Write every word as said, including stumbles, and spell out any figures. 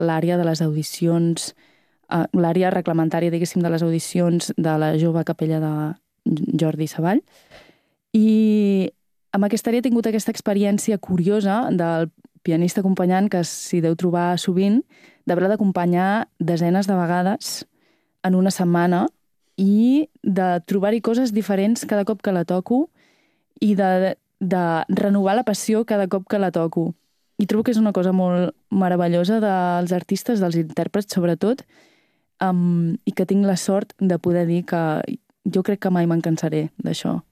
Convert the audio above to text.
l'àrea de les audicions, uh, l'àrea reglamentària, diguéssim, de les audicions de la jove capella de Jordi Savall. I amb aquesta àrea he tingut aquesta experiència curiosa del pianista acompanyant, que s'hi deu trobar sovint, d'haver d'acompanyar desenes de vegades en una setmana i de trobar-hi coses diferents cada cop que la toco i de, de renovar la passió cada cop que la toco. I trobo que és una cosa molt meravellosa dels artistes, dels intèrprets sobretot, um, i que tinc la sort de poder dir que jo crec que mai me'n cansaré d'això.